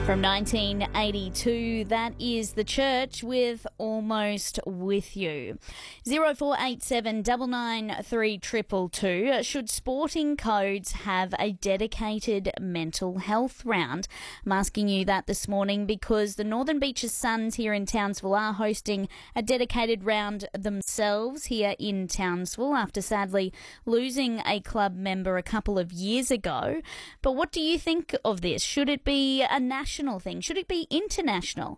From 1982, that is The Church with Almost With You. 0487 993 222. Should sporting codes have a dedicated mental health round? I'm asking you that this morning because the Northern Beaches Suns here in Townsville are hosting a dedicated round themselves here in Townsville after sadly losing a club member a couple of years ago. But what do you think of this? Should it be a national thing? Should it be international?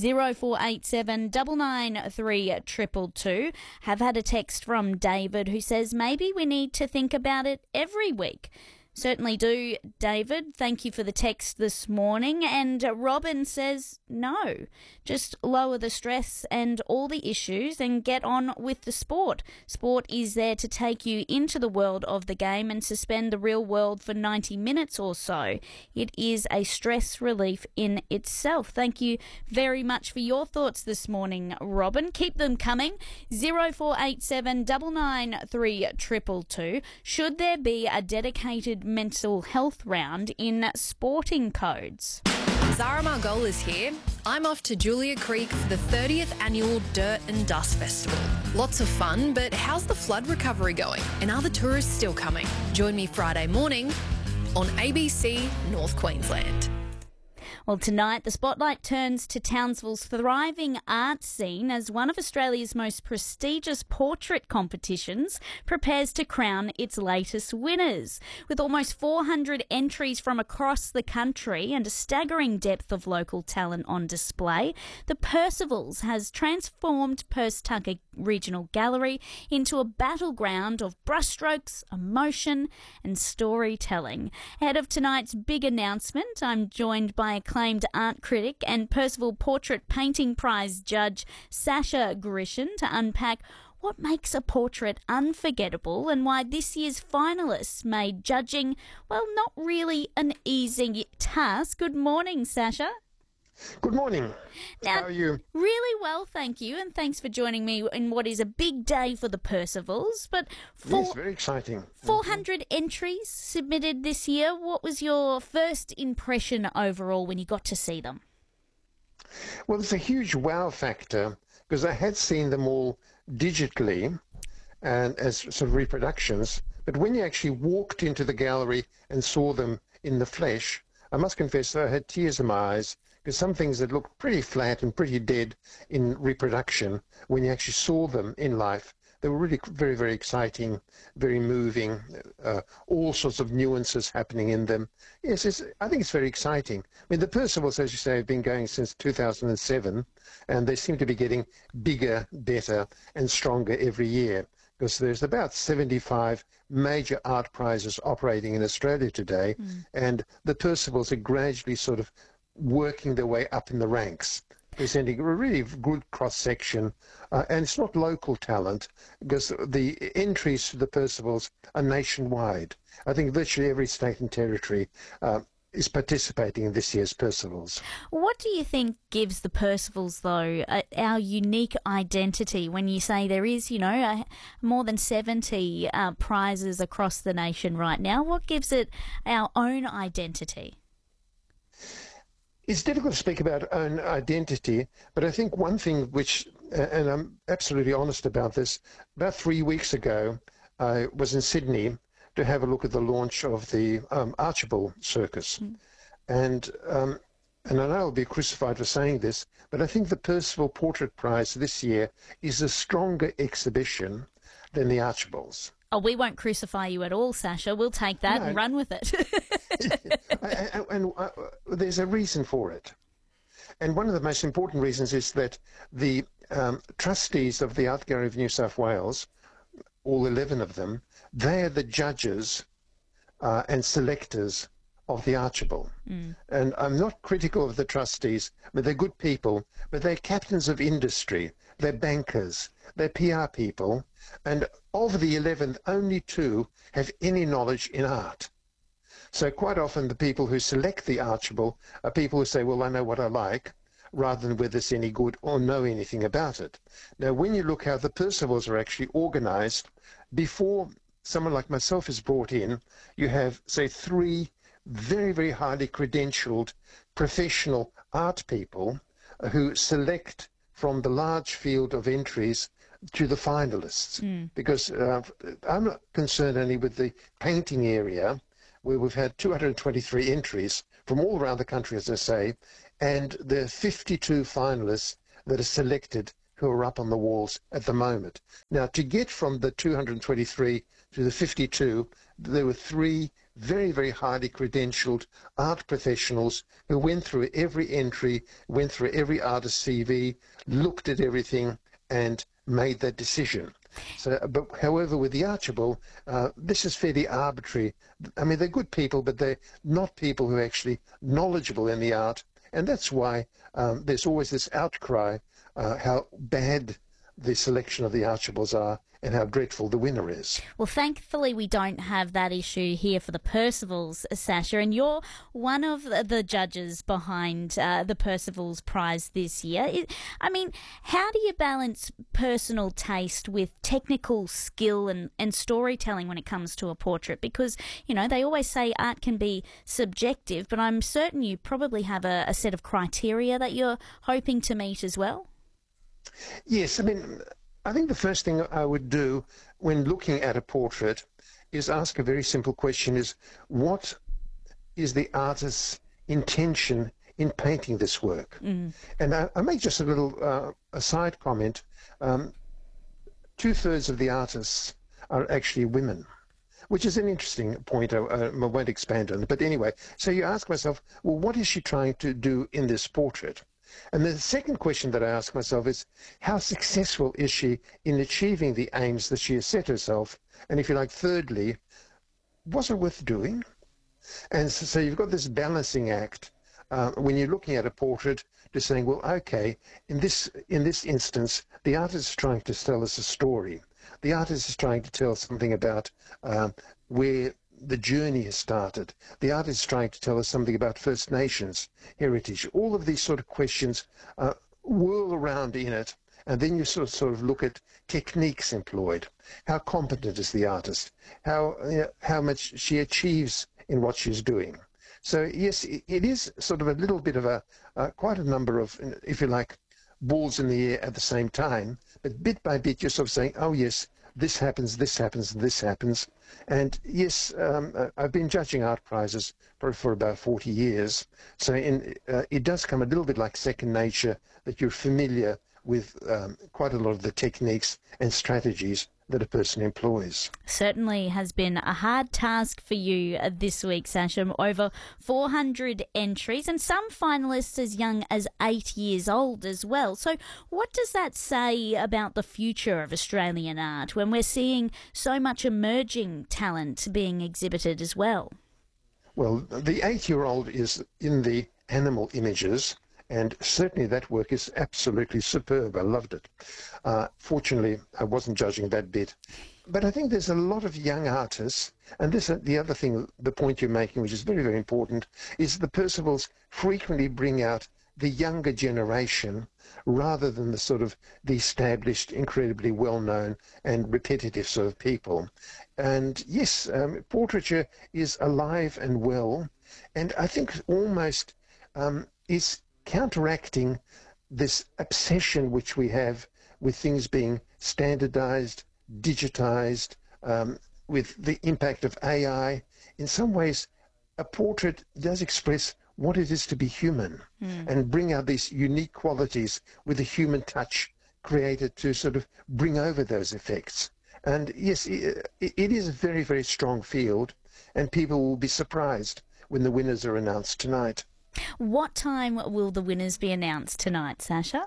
0487 993 222. Have had a text from David who says maybe we need to think about it every week. Certainly do, David. Thank you for the text this morning. And Robin says no. Just lower the stress and all the issues and get on with the sport. Sport is there to take you into the world of the game and suspend the real world for 90 minutes or so. It is a stress relief in itself. Thank you very much for your thoughts this morning, Robin. Keep them coming. 0487 993 222. Should there be a dedicated mental health round in sporting codes? Zara Margol is here. I'm off to Julia Creek for the 30th annual Dirt and Dust Festival. Lots of fun, but how's the flood recovery going? And are the tourists still coming? Join me Friday morning on ABC North Queensland. Well, tonight the spotlight turns to Townsville's thriving art scene as one of Australia's most prestigious portrait competitions prepares to crown its latest winners. With almost 400 entries from across the country and a staggering depth of local talent on display, the Percivals has transformed Perth Tucker Regional Gallery into a battleground of brushstrokes, emotion and storytelling. Ahead of tonight's big announcement, I'm joined by acclaimed art critic and Percival Portrait Painting Prize judge Sasha Grishin to unpack what makes a portrait unforgettable and why this year's finalists made judging, well, not really an easy task. Good morning, Sasha. Good morning. Now, how are you? Really well, thank you, and thanks for joining me in what is a big day for the Percivals. But Yes, very exciting. 400 entries submitted this year. What was your first impression overall when you got to see them? Well, it's a huge wow factor because I had seen them all digitally and as sort of reproductions, but when you actually walked into the gallery and saw them in the flesh, I must confess that I had tears in my eyes because some things that looked pretty flat and pretty dead in reproduction, when you actually saw them in life, they were really very, very exciting, very moving, all sorts of nuances happening in them. Yes, I think it's very exciting. I mean, the Percivals, as you say, have been going since 2007, and they seem to be getting bigger, better, and stronger every year, because there's about 75 major art prizes operating in Australia today, and the Percivals are gradually sort of working their way up in the ranks, presenting a really good cross-section, and it's not local talent because the entries to the Percivals are nationwide. I think virtually every state and territory is participating in this year's Percivals. What do you think gives the Percivals, though, our unique identity when you say there is, more than 70 prizes across the nation right now? What gives it our own identity? It's difficult to speak about own identity, but I think one thing which, and I'm absolutely honest about this, about 3 weeks ago, I was in Sydney to have a look at the launch of the Archibald Circus. And I know I'll be crucified for saying this, but I think the Percival Portrait Prize this year is a stronger exhibition than the Archibalds. Oh, we won't crucify you at all, Sasha. We'll take that and run with it. and there's a reason for it. And one of the most important reasons is that the trustees of the Art Gallery of New South Wales, all 11 of them, they are the judges and selectors of the Archibald. And I'm not critical of the trustees, but they're good people, but they're captains of industry, they're bankers, they're PR people, and of the 11, only 2 have any knowledge in art. So quite often the people who select the Archibald are people who say, well, I know what I like, rather than whether it's any good or know anything about it. Now, when you look how the Percivals are actually organized, before someone like myself is brought in, you have, say, 3 very, very highly credentialed professional art people who select from the large field of entries to the finalists. Because I'm not concerned only with the painting area, where we've had 223 entries from all around the country, as I say, and there are 52 finalists that are selected who are up on the walls at the moment. Now, to get from the 223 to the 52, there were 3 very, very highly credentialed art professionals who went through every entry, went through every artist's CV, looked at everything, and made that decision. So, but however, with the Archibald, this is fairly arbitrary. I mean, they're good people, but they're not people who are actually knowledgeable in the art, and that's why there's always this outcry how bad the selection of the Archibalds are and how dreadful the winner is. Well, thankfully we don't have that issue here for the Percivals, Sasha, and you're one of the judges behind the Percivals Prize this year. I mean, how do you balance personal taste with technical skill and storytelling when it comes to a portrait? Because, you know, they always say art can be subjective, but I'm certain you probably have a set of criteria that you're hoping to meet as well. Yes, I mean, I think the first thing I would do when looking at a portrait is ask a very simple question: is what is the artist's intention in painting this work? And I make just a little a side comment. 2/3 of the artists are actually women, which is an interesting point. I won't expand on it. But anyway, so you ask myself, well, what is she trying to do in this portrait? And the second question that I ask myself is, how successful is she in achieving the aims that she has set herself? And if you like, thirdly, was it worth doing? And so you've got this balancing act when you're looking at a portrait, to saying, well, okay, in this instance, the artist is trying to tell us a story. The artist is trying to tell something about where the journey has started. The artist is trying to tell us something about First Nations heritage. All of these sort of questions whirl around in it, and then you sort of look at techniques employed. How competent is the artist? How much she achieves in what she's doing. So yes, it is sort of a little bit of quite a number of, if you like, balls in the air at the same time. But bit by bit, you're sort of saying, oh yes, this happens, this happens, this happens. And yes, I've been judging art prizes for about 40 years. So it does come a little bit like second nature, that you're familiar with quite a lot of the techniques and strategies that a person employs. Certainly has been a hard task for you this week, Sasha. Over 400 entries and some finalists as young as 8 years old as well. So what does that say about the future of Australian art when we're seeing so much emerging talent being exhibited as well? Well, the 8-year-old is in the animal images, and certainly that work is absolutely superb. I loved it. Fortunately, I wasn't judging that bit. But I think there's a lot of young artists, and this the other thing, the point you're making, which is very, very important, is the Percivals frequently bring out the younger generation rather than the established, incredibly well-known and repetitive sort of people. And yes, portraiture is alive and well, and I think almost is counteracting this obsession which we have with things being standardized, digitized, with the impact of AI. In some ways, a portrait does express what it is to be human and bring out these unique qualities with a human touch created to sort of bring over those effects. And yes, it is a very, very strong field, and people will be surprised when the winners are announced tonight. What time will the winners be announced tonight, Sasha?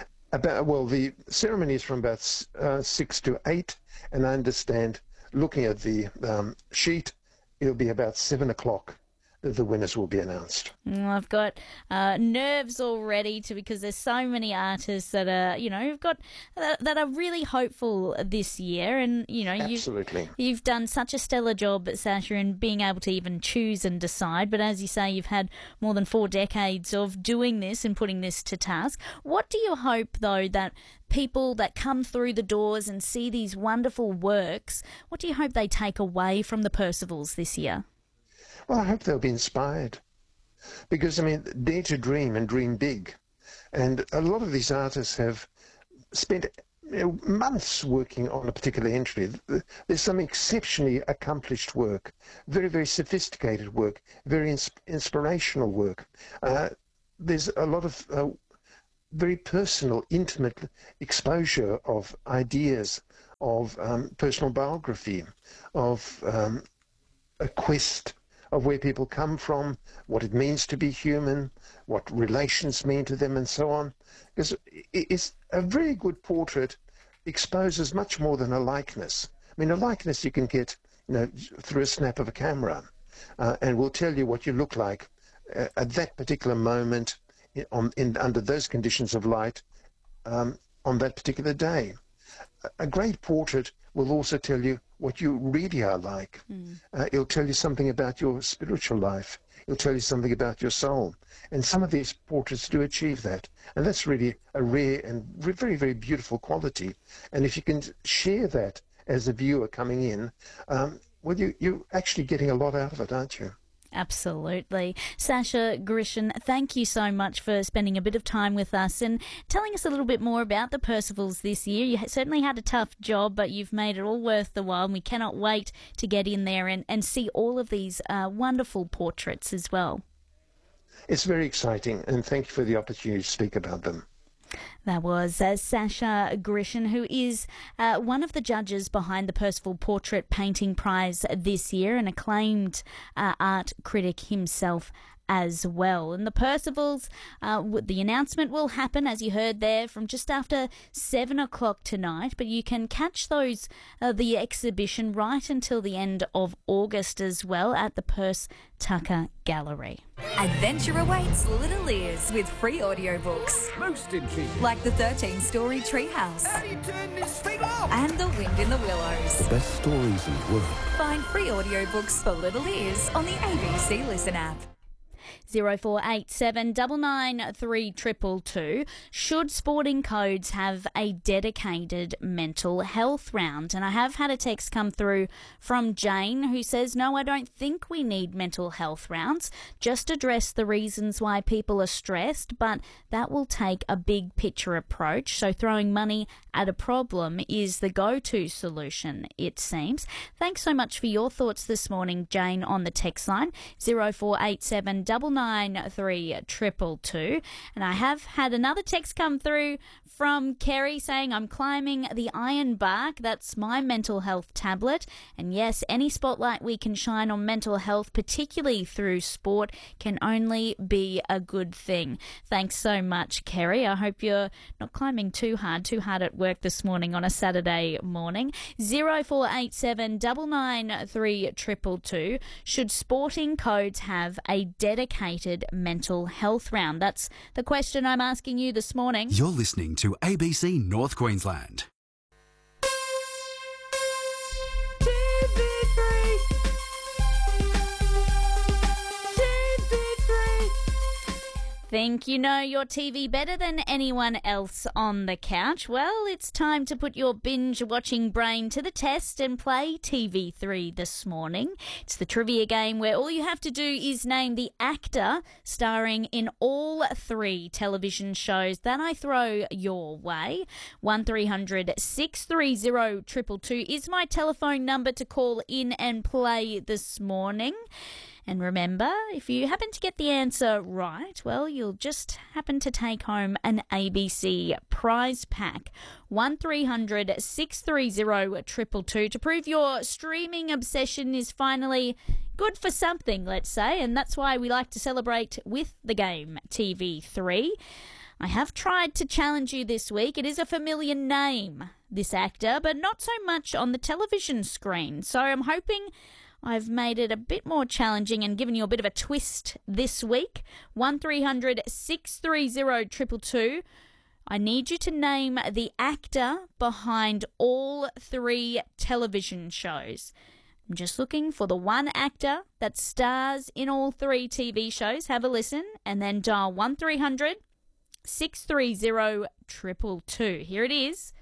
The ceremony is from about 6 to 8, and I understand, looking at the sheet, it'll be about 7 o'clock that the winners will be announced. I've got nerves already because there's so many artists that are, that are really hopeful this year, and Absolutely. You've done such a stellar job, Sasha, in being able to even choose and decide. But as you say, you've had more than 4 decades of doing this and putting this to task. What do you hope, though, that people that come through the doors and see these wonderful works, what do you hope they take away from the Percivals this year? Well, I hope they'll be inspired. Because, I mean, dare to dream and dream big. And a lot of these artists have spent months working on a particular entry. There's some exceptionally accomplished work, very, very sophisticated work, very inspirational work. There's a lot of very personal, intimate exposure of ideas, of personal biography, of a quest of where people come from, what it means to be human, what relations mean to them, and so on. Because it's a very good portrait exposes much more than a likeness. I mean, a likeness you can get, through a snap of a camera, and will tell you what you look like at that particular moment, under those conditions of light, on that particular day. A great portrait will also tell you what you really are like. It'll tell you something about your spiritual life. It'll tell you something about your soul. And some of these portraits do achieve that. And that's really a rare and very, very beautiful quality. And if you can share that as a viewer coming in, well, you're actually getting a lot out of it, aren't you? Absolutely. Sasha Grishin, thank you so much for spending a bit of time with us and telling us a little bit more about the Percivals this year. You certainly had a tough job, but you've made it all worth the while, and we cannot wait to get in there and see all of these wonderful portraits as well. It's very exciting, and thank you for the opportunity to speak about them. That was Sasha Grishin, who is one of the judges behind the Percival Portrait Painting Prize this year, an acclaimed art critic himself as well. And the Percivals, the announcement will happen, as you heard there, from just after 7 o'clock tonight, but you can catch those the exhibition right until the end of August as well at the Perce Tucker Gallery. Adventure awaits little ears with free audiobooks. Most intriguing. Like the 13-story Treehouse. How do you turn this thing off? And The Wind in the Willows. The best stories in the world. Find free audiobooks for little ears on the ABC Listen app. 0487 993 222. Should sporting codes have a dedicated mental health round? And I have had a text come through from Jane who says, no, I don't think we need mental health rounds. Just address the reasons why people are stressed, but that will take a big picture approach. So throwing money at a problem is the go-to solution, it seems. Thanks so much for your thoughts this morning, Jane, on the text line 0487 993 222. And I have had another text come through from Kerry saying, I'm climbing the Iron Bark. That's my mental health tablet. And yes, any spotlight we can shine on mental health, particularly through sport, can only be a good thing. Thanks so much, Kerry. I hope you're not climbing too hard at work this morning on a Saturday morning. 0487 993 222. Should sporting codes have a dedicated mental health round? That's the question I'm asking you this morning. You're listening to ABC North Queensland. Think you know your TV better than anyone else on the couch? Well, it's time to put your binge-watching brain to the test and play TV3 this morning. It's the trivia game where all you have to do is name the actor starring in all 3 television shows that I throw your way. 1300 630 222 is my telephone number to call in and play this morning. And remember, if you happen to get the answer right, well, you'll just happen to take home an ABC prize pack. 1300 630 222 to prove your streaming obsession is finally good for something, let's say, and that's why we like to celebrate with the game TV3. I have tried to challenge you this week. It is a familiar name, this actor, but not so much on the television screen. So I'm hoping I've made it a bit more challenging and given you a bit of a twist this week. 1300 630 222. I need you to name the actor behind all 3 television shows. I'm just looking for the one actor that stars in all 3 TV shows. Have a listen and then dial 1300 630 222. Here it is.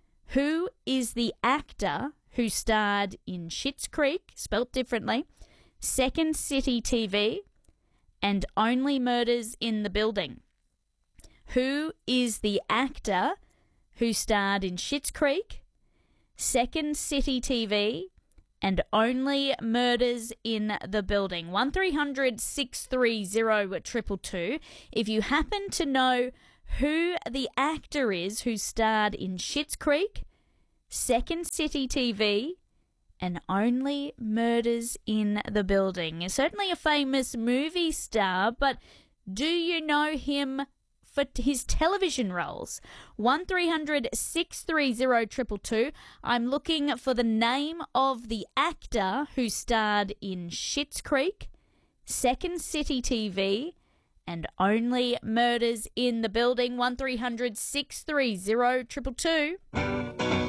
Who is the actor who starred in Schitt's Creek, spelt differently, Second City TV, and Only Murders in the Building. Who is the actor who starred in Schitt's Creek, Second City TV, and Only Murders in the Building? 1300 630 222. If you happen to know who the actor is who starred in Schitt's Creek, Second City TV, and Only Murders in the Building. He's certainly a famous movie star, but do you know him for his television roles? 1300 630 222. I'm looking for the name of the actor who starred in Schitt's Creek, Second City TV, and Only Murders in the Building. 1300 630 222.